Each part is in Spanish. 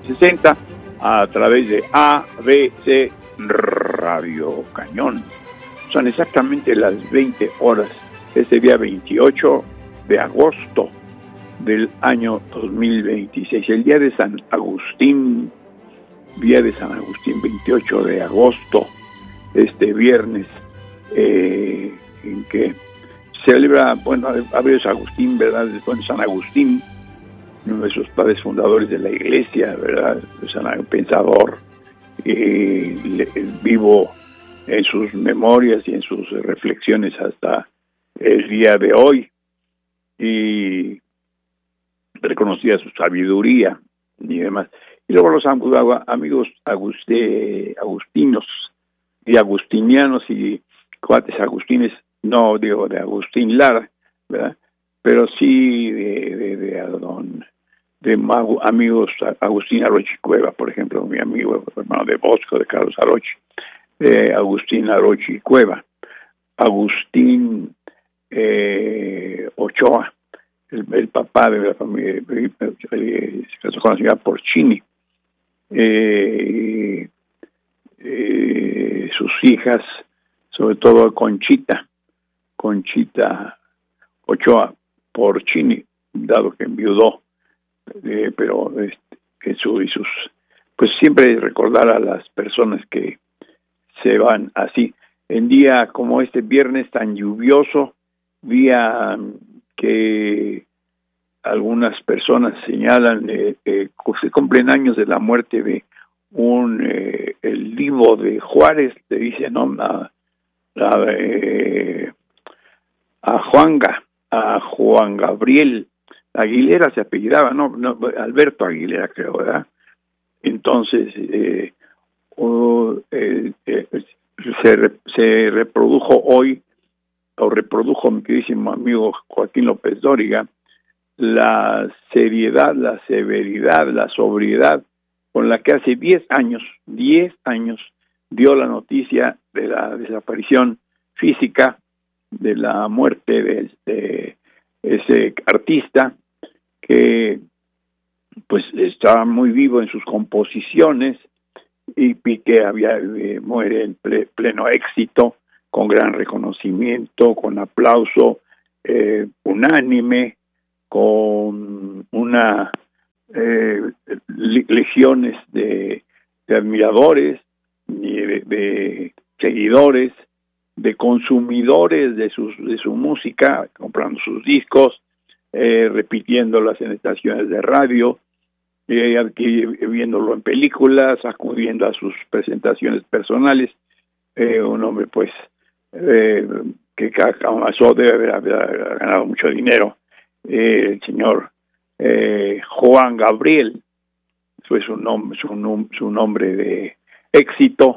60 a través de ABC Radio Cañón. Son exactamente las 20 horas, este día 28 de agosto del año 2026, el día de San Agustín, 28 de agosto, este viernes, en que celebra, bueno, a veces Agustín, ¿verdad? Después San Agustín, uno de sus padres fundadores de la iglesia, ¿verdad? San pensador, vivo en sus memorias y en sus reflexiones hasta el día de hoy, y reconocía su sabiduría y demás. Y luego los amigos agustinos y agustinianos y cuates agustines, no digo de Agustín Lara, ¿verdad? Pero sí de amigos Agustín Arochi Cueva, por ejemplo, mi amigo hermano de Bosco, de Carlos Arochi, Agustín Arochi Cueva, Agustín Ochoa, el papá de la familia, se casó con la señora Porcini, sus hijas, sobre todo Conchita Ochoa Porcini, dado que enviudó, pero pues siempre recordar a las personas que se van así en día como este viernes tan lluvioso, día que algunas personas señalan que se cumplen años de la muerte de el Divo de Juárez, le dice, ¿no? A Juan Gabriel Aguilera se apellidaba, no, Alberto Aguilera, creo, ¿verdad? Entonces se reprodujo hoy, o reprodujo mi queridísimo amigo Joaquín López Dóriga, la seriedad, la severidad, la sobriedad con la que hace 10 años dio la noticia de la desaparición física, de la muerte de ese artista que pues estaba muy vivo en sus composiciones y que muere en pleno éxito, con gran reconocimiento, con aplauso unánime, con una legiones de admiradores, de seguidores, de consumidores de su música, comprando sus discos, repitiéndolas en estaciones de radio, viéndolo en películas, acudiendo a sus presentaciones personales. Un hombre pues que amasó, debe haber ganado mucho dinero, el señor Juan Gabriel, fue su nombre de éxito.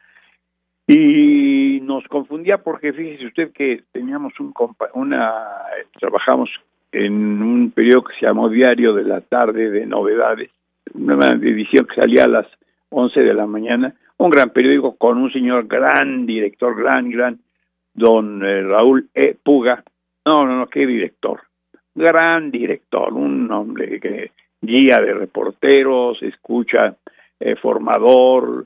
Y nos confundía porque fíjese usted que teníamos trabajamos en un periódico que se llamó Diario de la Tarde de Novedades, una edición que salía a las 11 de la mañana, un gran periódico con un señor gran director, gran don Raúl Puga. No, qué director, gran director, un hombre que guía de reporteros, escucha, formador,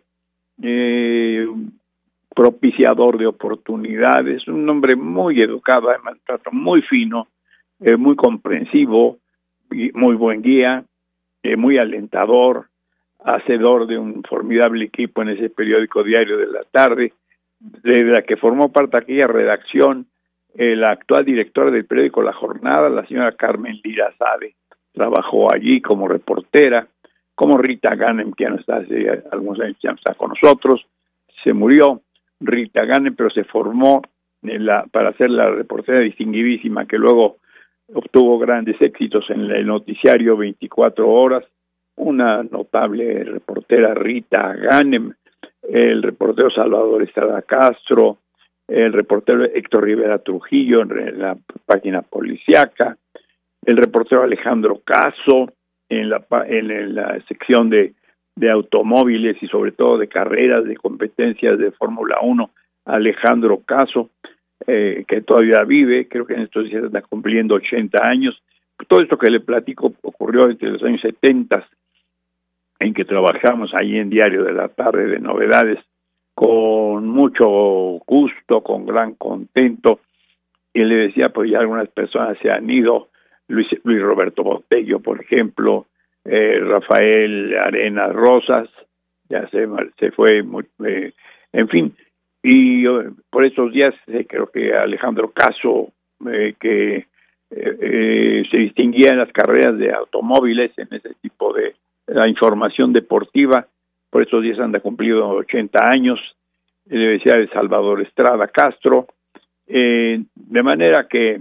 propiciador de oportunidades, un hombre muy educado, además trato muy fino, muy comprensivo, muy buen guía, muy alentador, hacedor de un formidable equipo en ese periódico Diario de la Tarde, de la que formó parte aquella redacción la actual directora del periódico La Jornada, la señora Carmen Lira Sade. Trabajó allí como reportera, como Rita Ganem, que ya no está hace algunos años, ya no está con nosotros, se murió Rita Ganem, pero se formó para ser la reportera distinguidísima que luego obtuvo grandes éxitos en el noticiario 24 horas, una notable reportera Rita Ganem, el reportero Salvador Estrada Castro, el reportero Héctor Rivera Trujillo en la página policíaca, el reportero Alejandro Caso en la sección de automóviles y sobre todo de carreras, de competencias de Fórmula 1, Alejandro Caso, que todavía vive, creo que en estos días está cumpliendo 80 años. Todo esto que le platico ocurrió entre los años 70 en que trabajamos ahí en Diario de la Tarde de Novedades con mucho gusto, con gran contento, y le decía, pues ya algunas personas se han ido, Luis Roberto Botello, por ejemplo, Rafael Arenas Rosas, ya se fue, en fin, y por estos días creo que Alejandro Caso, que se distinguía en las carreras de automóviles, en ese tipo de la información deportiva, por estos días anda cumplido 80 años, le decía de Salvador Estrada Castro, de manera que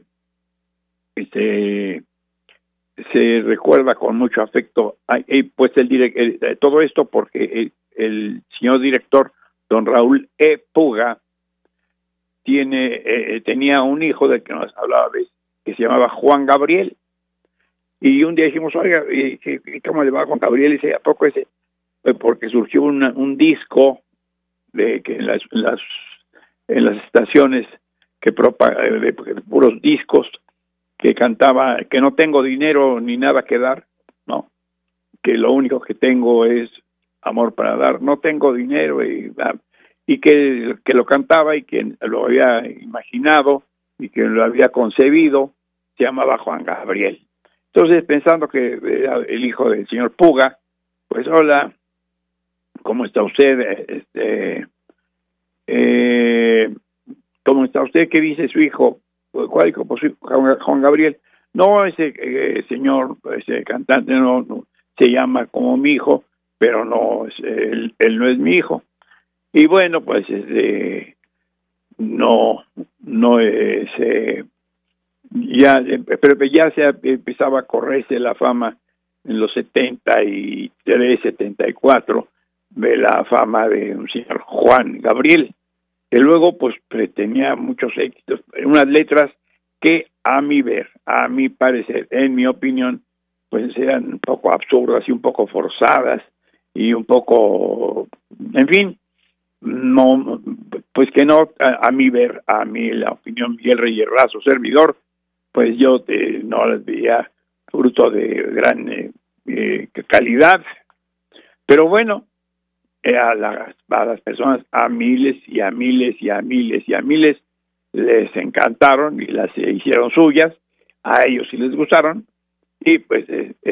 se recuerda con mucho afecto, pues todo esto porque el señor director, don Raúl E. Puga, tenía un hijo del que nos hablaba, que se llamaba Juan Gabriel, y un día dijimos, oiga, ¿cómo le va a Juan Gabriel? Y dice, ¿a poco ese? Porque surgió un disco de que en las estaciones de puros discos, que cantaba que no tengo dinero ni nada que dar, no, que lo único que tengo es amor para dar, no tengo dinero, y que lo cantaba y quien lo había imaginado y que lo había concebido se llamaba Juan Gabriel. Entonces, pensando que era el hijo del señor Puga, pues hola, ¿cómo está usted? ¿Cómo está usted? ¿Qué dice su hijo? ¿Cuál hijo? Pues Juan Gabriel. No, ese señor, ese cantante no se llama como mi hijo, pero no, él no es mi hijo. Y bueno, pues pero ya se empezaba a correrse la fama en los 73, 74, de la fama de un señor Juan Gabriel, que luego pues tenía muchos éxitos, unas letras que a mi parecer, en mi opinión, pues eran un poco absurdas y un poco forzadas y un poco, en fin, no, pues que no, a mí la opinión Miguel Reyes Razo, servidor, pues yo no las veía fruto de gran calidad, pero bueno, a las personas, a miles y a miles y a miles y a miles les encantaron y las hicieron suyas, a ellos sí les gustaron, y pues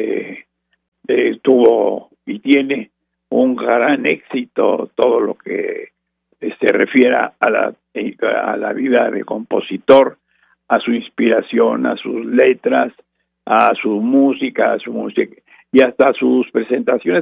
tuvo y tiene un gran éxito todo lo que se refiera a la vida de compositor, a su inspiración, a sus letras, a su música y hasta sus presentaciones